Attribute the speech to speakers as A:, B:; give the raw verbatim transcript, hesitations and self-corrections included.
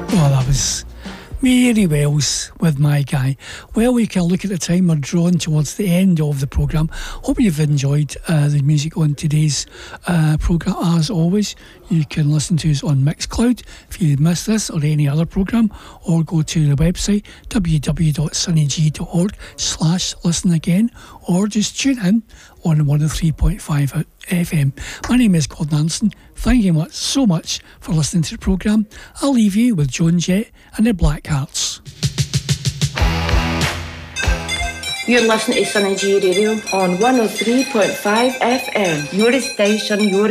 A: Oh, that was Mary Wells with My Guy. Well, we can look at the time. We're drawn towards the end of the programme. Hope you've enjoyed uh, the music on today's uh, programme. As always, you can listen to us on Mixcloud if you missed this or any other programme, or go to the website w w w dot sunny g dot org slash listen again, or just tune in on one oh three point five F M. My name is Gordon Anderson. Thank you much, so much for listening to the programme. I'll leave you with Joan Jett and the Black Hearts.
B: You're listening to Sunny G Radio on one oh three point five F M. Your station, your